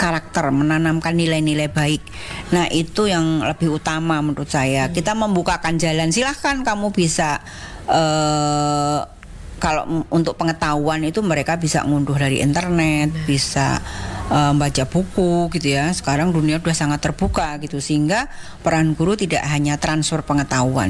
karakter, menanamkan nilai-nilai baik. Nah, itu yang lebih utama menurut saya. Kita membukakan jalan. Silahkan kamu bisa kalau untuk pengetahuan itu mereka bisa ngunduh dari internet, bisa baca buku gitu ya. Sekarang dunia sudah sangat terbuka gitu, sehingga peran guru tidak hanya transfer pengetahuan.